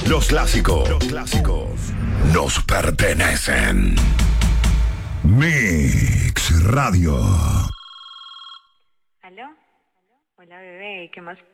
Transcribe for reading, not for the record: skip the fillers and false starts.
Los clásicos nos pertenecen. Mix Radio. ¿Aló? Hola, bebé, ¿qué más?